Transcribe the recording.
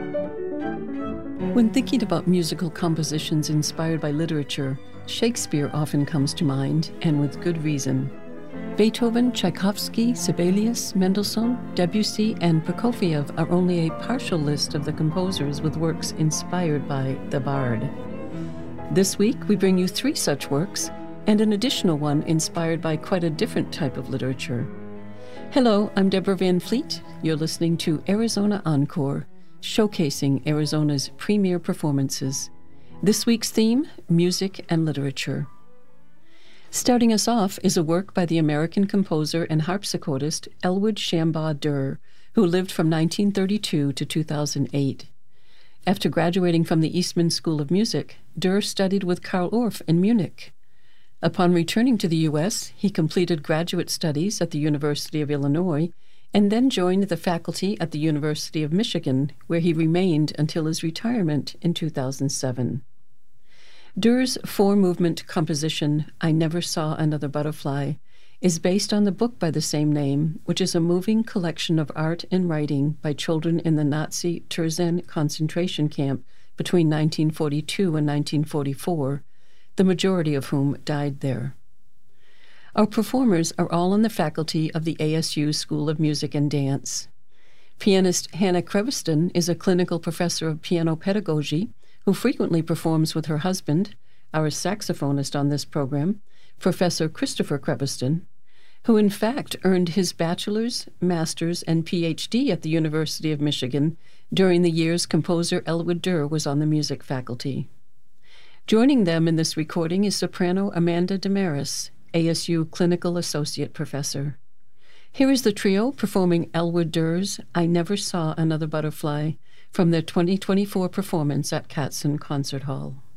When thinking about musical compositions inspired by literature, Shakespeare often comes to mind, and with good reason. Beethoven, Tchaikovsky, Sibelius, Mendelssohn, Debussy, and Prokofiev are only a partial list of the composers with works inspired by the Bard. This week, we bring you 3 such works, and an additional one inspired by quite a different type of literature. Hello, I'm Deborah Van Fleet. You're listening to Arizona Encore, showcasing Arizona's premier performances. This week's theme, music and literature. Starting us off is a work by the American composer and harpsichordist Elwood Shambaugh Durr, who lived from 1932 to 2008. After graduating from the Eastman School of Music, Durr studied with Carl Orff in Munich. Upon returning to the U.S., he completed graduate studies at the University of Illinois and then joined the faculty at the University of Michigan, where he remained until his retirement in 2007. Durr's 4-movement composition, I Never Saw Another Butterfly, is based on the book by the same name, which is a moving collection of art and writing by children in the Nazi Terezin concentration camp between 1942 and 1944, the majority of whom died there. Our performers are all in the faculty of the ASU School of Music and Dance. Pianist Hannah Creveston is a clinical professor of piano pedagogy who frequently performs with her husband, our saxophonist on this program, Professor Christopher Creveston, who in fact earned his bachelor's, master's, and PhD at the University of Michigan during the years composer Elwood Durr was on the music faculty. Joining them in this recording is soprano Amanda Damaris, ASU Clinical Associate Professor. Here is the trio performing Elwood Durr's I Never Saw Another Butterfly from their 2024 performance at Katzen Concert Hall.